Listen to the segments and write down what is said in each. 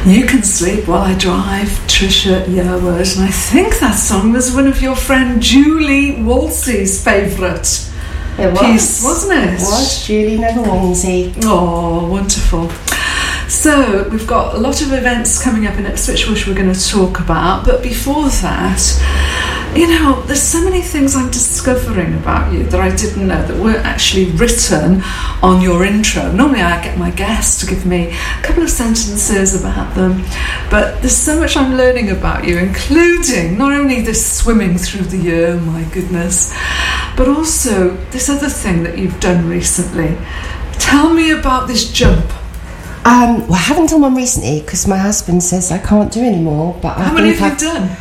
You Can Sleep While I Drive, Trisha Yearwood. And I think that song was one of your friend Julie Wolsey's favourite piece, wasn't it? It was, Julie Wolsey. Oh, wonderful. So we've got a lot of events coming up in Ipswich which we're going to talk about, but before that, you know, there's so many things I'm discovering about you that I didn't know that weren't actually written on your intro. Normally I get my guests to give me a couple of sentences about them, but there's so much I'm learning about you, including not only this swimming through the year, my goodness, but also this other thing that you've done recently. Tell me about this jump. Well, I haven't done one recently because my husband says I can't do any more. But how many have you done?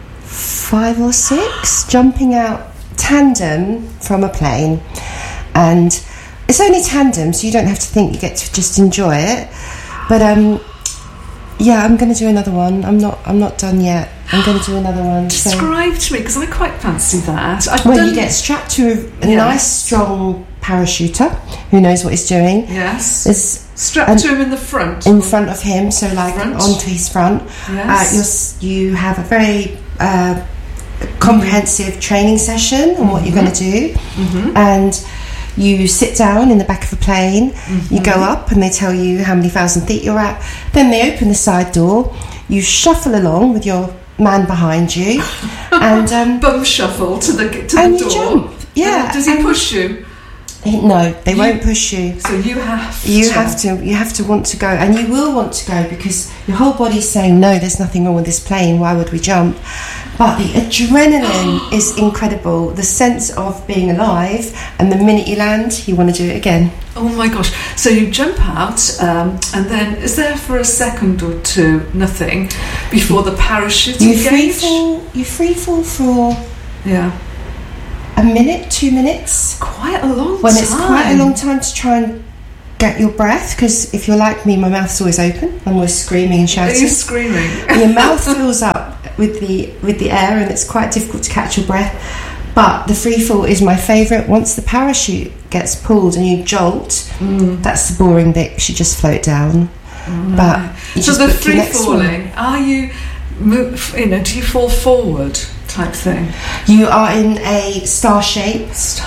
5 or 6, jumping out tandem from a plane, and it's only tandem, so you don't have to think, you get to just enjoy it. But yeah, I'm going to do another one. I'm not done yet. I'm going to do another one. Describe to me, because I quite fancy that. You get strapped to a nice, strong parachuter who knows what he's doing. Yes. There's strapped to him in the front. In front of him, so like onto his front. Yes. You have a very comprehensive training session on what you're going to do, and you sit down in the back of a plane. You go up and they tell you how many thousand feet you're at. Then they open the side door. You shuffle along with your man behind you, and bum shuffle to the and door. You jump. Yeah. Does he push you? No, they won't push you. So you have to want to go, and you will want to go because your whole body's saying, no, there's nothing wrong with this plane, why would we jump? But the adrenaline is incredible, the sense of being alive, and the minute you land, you want to do it again. Oh my gosh. So you jump out, and then is there for a second or two nothing before the parachute engage? You free fall for a minute, 2 minutes. Quite a long time. When it's quite a long time to try and get your breath, because if you're like me, my mouth's always open. I'm always screaming and shouting. Are you screaming? Your mouth fills up with the air, and it's quite difficult to catch your breath. But the free fall is my favourite. Once the parachute gets pulled and you jolt, that's the boring bit, because you just float down. But so the free falling, are you do you fall forward type thing? You are in a star shape.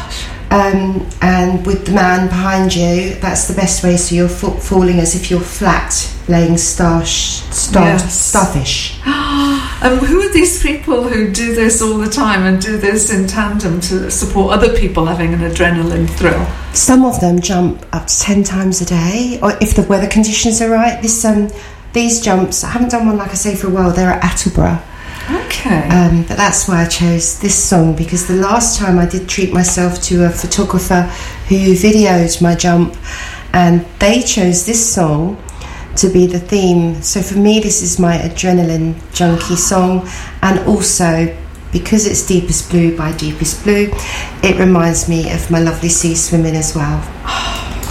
And with the man behind you, that's the best way. So you're falling as if you're flat, laying starfish. Who are these people who do this all the time and do this in tandem to support other people having an adrenaline thrill? Some of them jump up to 10 times a day, or if the weather conditions are right. These jumps, I haven't done one, like I say, for a while. They're at Attleborough. Okay. But that's why I chose this song, because the last time I did treat myself to a photographer who videoed my jump, and they chose this song to be the theme. So for me, this is my adrenaline junkie song, and also because it's Deepest Blue by Deepest Blue, it reminds me of my lovely sea swimming as well.